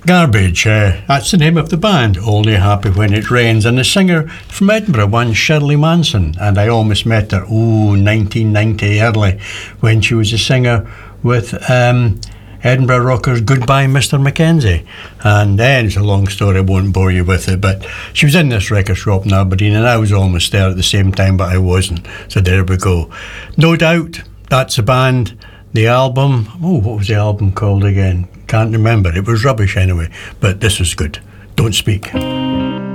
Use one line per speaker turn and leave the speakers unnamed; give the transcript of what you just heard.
Garbage, that's the name of the band, Only Happy When It Rains, and the singer from Edinburgh, one Shirley Manson, and I almost met her, 1990 early, when she was a singer with Edinburgh rockers Goodbye Mr Mackenzie. And then it's a long story, I won't bore you with it, but she was in this record shop in Aberdeen and I was almost there at the same time, but I wasn't, so there we go. No Doubt, that's a band. The album, what was the album called again? Can't remember. It was rubbish anyway, but this was good. Don't Speak.